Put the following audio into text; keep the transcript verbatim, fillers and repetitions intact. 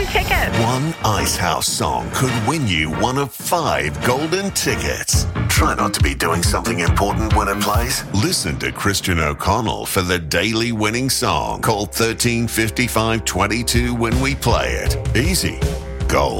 tickets. One Icehouse song could win you one of five golden tickets. Try not to be doing something important when it plays. Listen to Christian O'Connell for the daily winning song. Call thirteen fifty-five twenty-two when we play it. Easy. Gold.